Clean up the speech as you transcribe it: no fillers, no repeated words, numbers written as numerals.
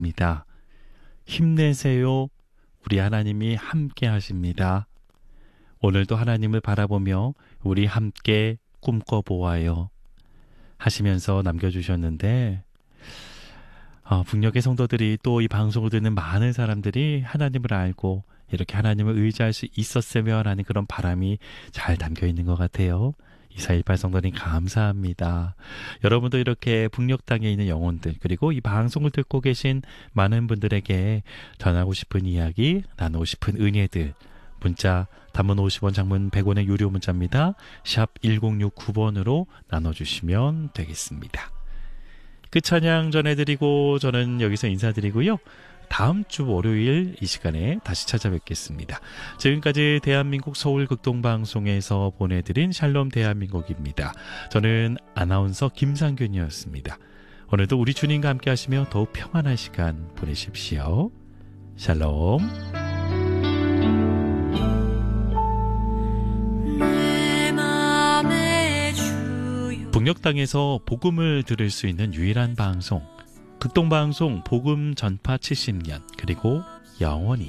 입니다. 힘내세요. 우리 하나님이 함께 하십니다. 오늘도 하나님을 바라보며 우리 함께 꿈꿔보아요. 하시면서 남겨주셨는데 북녘의 성도들이 또 이 방송을 듣는 많은 사람들이 하나님을 알고 이렇게 하나님을 의지할 수 있었으면 하는 그런 바람이 잘 담겨 있는 것 같아요. 2418 성도님 감사합니다. 여러분도 이렇게 북녘 땅에 있는 영혼들 그리고 이 방송을 듣고 계신 많은 분들에게 전하고 싶은 이야기, 나누고 싶은 은혜들 문자 단문 50원, 장문 100원의 유료 문자입니다. 샵 1069번으로 나눠주시면 되겠습니다. 끝 찬양 전해드리고 저는 여기서 인사드리고요. 다음 주 월요일 이 시간에 다시 찾아뵙겠습니다. 지금까지 대한민국 서울극동방송에서 보내드린 샬롬 대한민국입니다. 저는 아나운서 김상균이었습니다. 오늘도 우리 주님과 함께 하시며 더욱 평안한 시간 보내십시오. 샬롬. 북녘 땅에서 복음을 들을 수 있는 유일한 방송 극동방송 복음 전파 70년 그리고 영원히